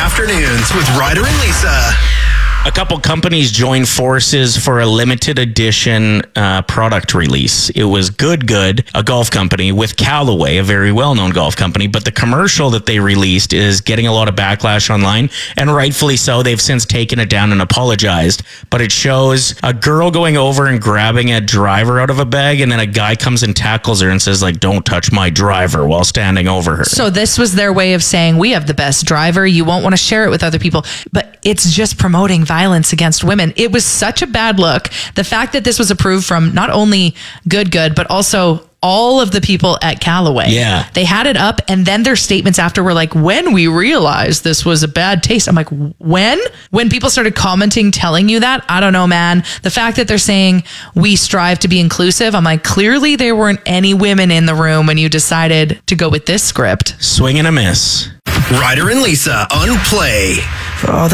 Afternoons with Ryder and Lisa. A couple companies joined forces for a limited edition product release. It was Good, a golf company, with Callaway, a very well-known golf company. But the commercial that they released is getting a lot of backlash online, and rightfully so. They've since taken it down and apologized. But it shows a girl going over and grabbing a driver out of a bag, and then a guy comes and tackles her and says, like, "Don't touch my driver," while standing over her. So this was their way of saying, we have the best driver. You won't want to share it with other people. But it's just promoting violence against women. It was such a bad look. The fact that this was approved from not only Good, but also all of the people at Callaway. Yeah. They had it up, and then their statements after were like, when we realized this was a bad taste. I'm like, when? When people started commenting, telling you that? I don't know, man. The fact that they're saying we strive to be inclusive, I'm like, clearly there weren't any women in the room when you decided to go with this script. Swing and a miss. Ryder and Lisa on Play. Oh,